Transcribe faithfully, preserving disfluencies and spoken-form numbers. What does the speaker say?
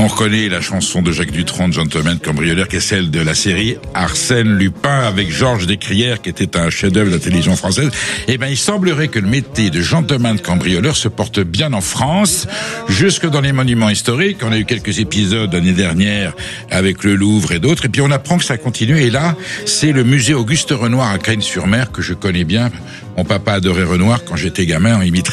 On reconnaît la chanson de Jacques Dutronc, Gentleman cambrioleur, qui est celle de la série Arsène Lupin avec Georges Descrières, qui était un chef-d'œuvre de la télévision française. Eh ben, il semblerait que le métier de gentleman cambrioleur se porte bien en France, jusque dans les monuments historiques. On a eu quelques épisodes l'année dernière avec le Louvre et d'autres. Et puis on apprend que ça continue. Et là, c'est le musée Auguste Renoir à Cagnes-sur-Mer que je connais bien. Mon papa adorait Renoir quand j'étais gamin. Il